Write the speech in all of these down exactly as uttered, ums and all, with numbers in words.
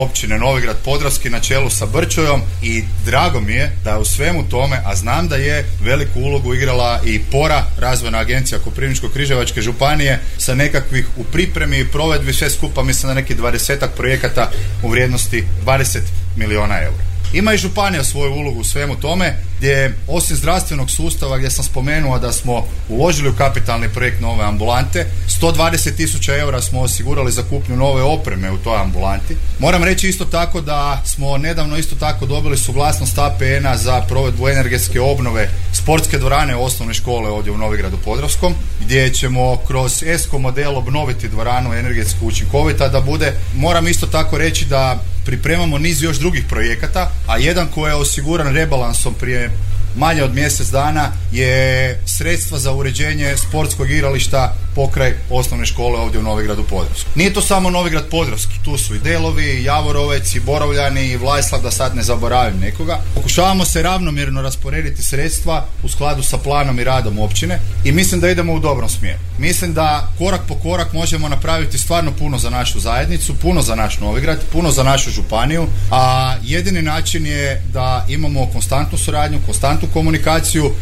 općine Novigrad Podravski na čelu sa Brčojom i drago mi je da u svemu tome, a znam da je veliku ulogu igrala i Pora, razvojna agencija Koprivničko-križevačke županije, sa nekakvih u pripremi i provedbi sve skupa mislim na neki dvadesetak projekata u vrijednosti dvadeset milijuna eura. Ima i županija svoju ulogu u svemu tome, gdje osim zdravstvenog sustava gdje sam spomenuo da smo uložili u kapitalni projekt nove ambulante, sto dvadeset tisuća eura smo osigurali za kupnju nove opreme u toj ambulanti. Moram reći isto tako da smo nedavno isto tako dobili suglasnost A P N-a za provedbu energetske obnove sportske dvorane osnovne škole ovdje u Novigradu Podravskom, gdje ćemo kroz E S C O model obnoviti dvoranu energetski učinkovita da bude. Moram isto tako reći da pripremamo niz još drugih projekata, a jedan koji je osiguran rebalansom prije manje od mjesec dana je sredstva za uređenje sportskog igrališta pokraj osnovne škole ovdje u Novigradu Podravskom. Nije to samo Novigrad Podravski, tu su i Delovi, i Javorovec, i Borovljani, i Vlajslav, da sad ne zaboravim nekoga. Pokušavamo se ravnomjerno rasporediti sredstva u skladu sa planom i radom općine i mislim da idemo u dobrom smjeru. Mislim da korak po korak možemo napraviti stvarno puno za našu zajednicu, puno za naš Novigrad, puno za našu županiju, a jedini način je da imamo konstantnu suradnju, konstantnu komunikaciju.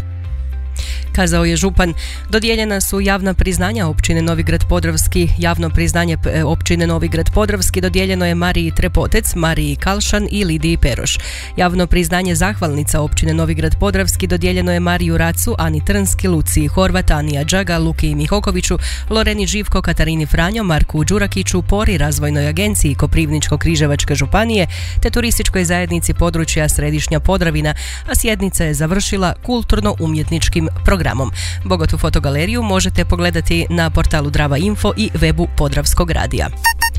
Kazao je župan. Dodijeljena su javna priznanja općine Novigrad Podravski. Javno priznanje općine Novigrad Podravski dodijeljeno je Mariji Trepotec, Mariji Kalšan i Lidiji Peroš. Javno priznanje zahvalnica općine Novigrad Podravski dodijeljeno je Mariju Racu, Ani Trnski, Luciji Horvat, Anija Đaga, Luki Mihokoviću, Loreni Živko, Katarini Franjo, Marku Đurakiću, Pori, Razvojnoj agenciji Koprivničko-križevačke županije te turističkoj zajednici područja Središnja Podravina, a sjednica je završila kulturno-umjetničkim programom. Bogatu fotogaleriju možete pogledati na portalu Drava Info i webu Podravskog radija.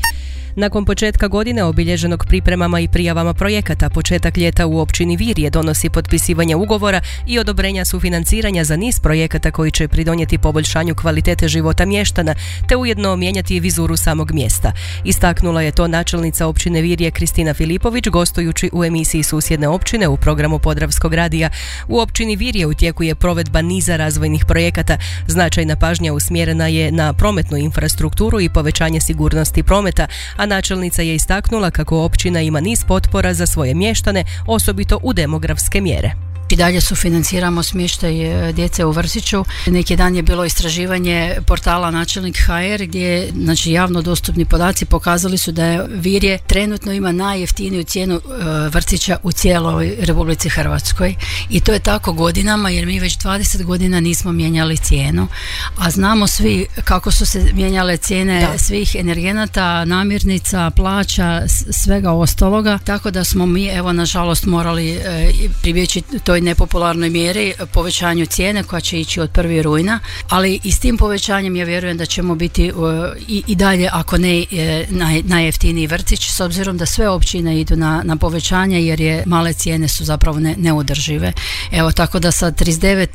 Nakon početka godine obilježenog pripremama i prijavama projekata, početak ljeta u općini Virje donosi potpisivanje ugovora i odobrenja sufinanciranja za niz projekata koji će pridonijeti poboljšanju kvalitete života mještana te ujedno mijenjati vizuru samog mjesta. Istaknula je to načelnica općine Virje Kristina Filipović gostujući u emisiji Susjedne općine u programu Podravskog radija. U općini Virje u tijeku je provedba niza razvojnih projekata. Značajna pažnja usmjerena je na prometnu infrastrukturu i povećanje sigurnosti prometa, a načelnica je istaknula kako općina ima niz potpora za svoje mještane, osobito u demografske mjere. I dalje sufinanciramo smještaj djece u vrtiću. Neki dan je bilo istraživanje portala Načelnik H R gdje znači, javno dostupni podaci pokazali su da je Virje trenutno ima najjeftiniju cijenu vrtića u cijeloj Republici Hrvatskoj. I to je tako godinama jer mi već dvadeset godina nismo mijenjali cijenu. A znamo svi kako su se mijenjale cijene da. svih energenata, namirnica, plaća, svega ostaloga. Tako da smo mi evo nažalost morali e, pribjeći toj nepopularnoj mjeri povećanju cijene koja će ići od prvog rujna, ali i s tim povećanjem ja vjerujem da ćemo biti uh, i, i dalje, ako ne naj, najjeftiniji vrtić, s obzirom da sve općine idu na, na povećanje jer je male cijene su zapravo ne, neodržive. Evo tako da sa trideset devet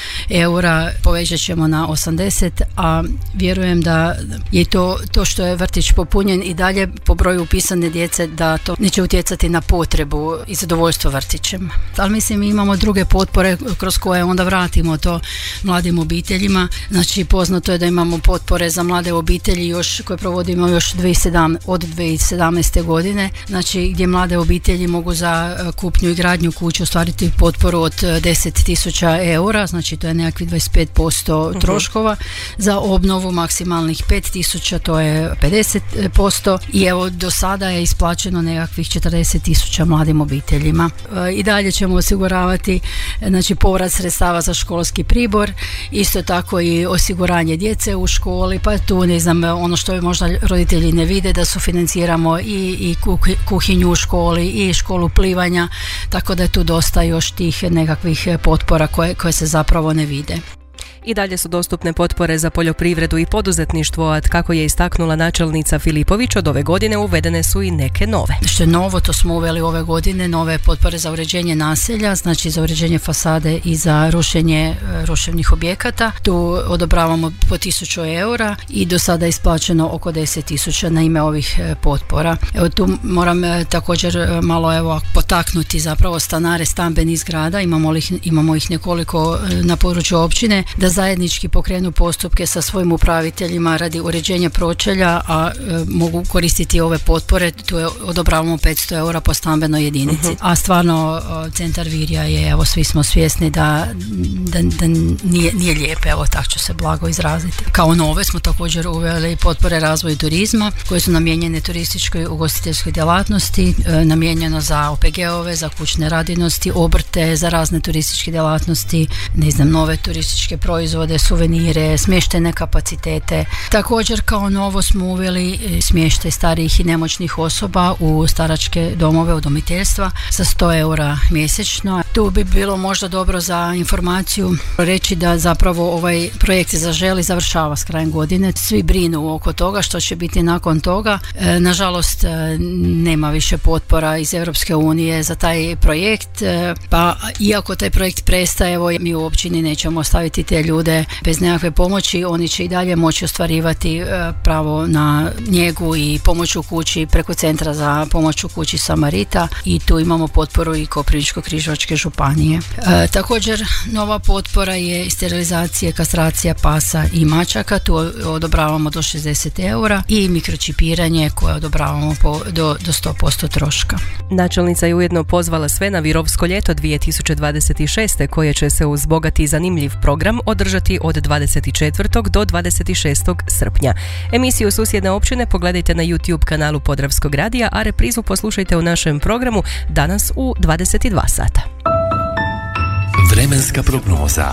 eura povećat ćemo na osamdeset, a vjerujem da je to, to što je vrtić popunjen i dalje po broju upisane djece da to neće utjecati na potrebu i zadovoljstvo vrtićem. Ali mislim imamo druge potpore kroz koje onda vratimo to mladim obiteljima. Znači poznato je da imamo potpore za mlade obitelji još koje provodimo još od dvije tisuće sedamnaeste. godine, znači gdje mlade obitelji mogu za kupnju i gradnju kuće ostvariti potporu od deset tisuća eura, znači to je nekakvih dvadeset pet posto troškova, za obnovu maksimalnih pet tisuća, to je pedeset posto i evo do sada je isplaćeno nekakvih četrdeset tisuća mladim obiteljima. I dalje ćemo osiguravati znači povrat sredstava za školski pribor, isto tako i osiguranje djece u školi, pa tu ne znam ono što možda roditelji ne vide da sufinanciramo i, i kuhinju u školi i školu plivanja, tako da je tu dosta još tih nekakvih potpora koje, koje se zapravo ne vide. I dalje su dostupne potpore za poljoprivredu i poduzetništvo, a kako je istaknula načelnica Filipović, od ove godine uvedene su i neke nove. Što je novo, to smo uveli ove godine, nove potpore za uređenje naselja, znači za uređenje fasade i za rušenje ruševnih objekata. Tu odobravamo po tisuću eura i do sada je isplaćeno oko deset tisuća na ime ovih potpora. Evo tu moram također malo evo potaknuti zapravo stanare stambenih zgrada, imamo ih, imamo ih nekoliko na području općine, da zajednički pokrenu postupke sa svojim upraviteljima radi uređenja pročelja, a e, mogu koristiti ove potpore. Tu je odobravamo petsto eura po stambenoj jedinici. Uh-huh. A stvarno centar Virja je, evo svi smo svjesni da, da, da nije, nije lijepe, evo tako ću se blago izraziti. Kao nove smo također uveli potpore razvoju turizma koje su namijenjene turističkoj ugostiteljskoj djelatnosti, e, namijenjeno za O P G-ove, za kućne radinosti, obrte, za razne turističke djelatnosti, ne znam, nove turističke proizvode, suvenire, smještajne kapacitete. Također kao novo smo uveli smještaj starijih i nemoćnih osoba u staračke domove udomiteljstva sa sto eura mjesečno. Tu bi bilo možda dobro za informaciju reći da zapravo ovaj projekt Zaželi završava s krajem godine. Svi brinu oko toga što će biti nakon toga. E, nažalost, nema više potpora iz Europske unije za taj projekt, e, pa iako taj projekt prestaje, evo, mi u općini nećemo ostaviti te ljude bez nekakve pomoći, oni će i dalje moći ostvarivati e, pravo na njegu i pomoć u kući preko Centra za pomoć u kući Samarita, i tu imamo potporu i Koprivničko-križevačke županije. E, također nova potpora je sterilizacija, kastracija pasa i mačaka, tu odobravamo do šezdeset eura, i mikročipiranje koje odobravamo po, do, do sto posto troška. Načelnica je ujedno pozvala sve na Virovsko ljeto dvije tisuće dvadeset šeste koje će se uz bogat i zanimljiv program održati od dvadeset četvrtog do dvadeset šestog srpnja. Emisiju Susjedne općine pogledajte na YouTube kanalu Podravskog radija, a reprizu poslušajte u našem programu danas u dvadeset dva sata. Vremenska prognoza.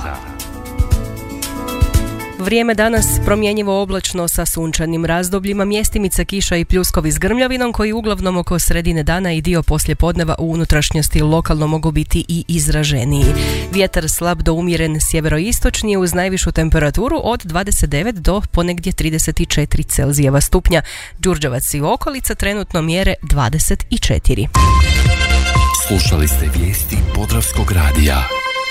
Vrijeme danas promjenjivo oblačno sa sunčanim razdobljima, mjestimice kiša i pljuskovi s grmljavinom koji uglavnom oko sredine dana i dio poslijepodneva u unutrašnjosti lokalno mogu biti i izraženiji. Vjetar slab do umjeren sjeveroistočni uz najvišu temperaturu od dvadeset devet do ponegdje trideset četiri Celzijeva stupnja. Đurđevac i okolica trenutno mjere dvadeset četiri. Slušali ste vijesti Podravskog radija.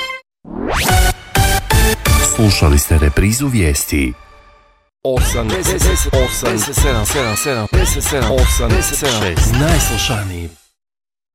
Slušali ste reprizu vijesti. osam deset osam sedam sedam sedam deset sedam osam deset šest. Najslušaniji